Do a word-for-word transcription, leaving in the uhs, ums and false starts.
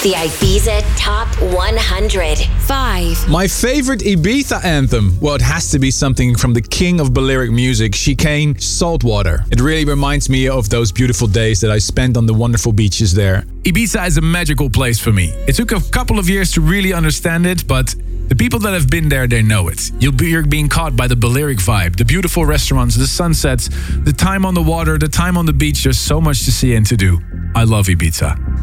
The Ibiza Top one hundred. five. My favorite Ibiza anthem? Well, it has to be something from the king of Balearic music, Chicane, Saltwater. It really reminds me of those beautiful days that I spent on the wonderful beaches there. Ibiza is a magical place for me. It took a couple of years to really understand it, but the people that have been there, they know it. You'll be, you're being caught by the Balearic vibe, the beautiful restaurants, the sunsets, the time on the water, the time on the beach. There's so much to see and to do. I love Ibiza.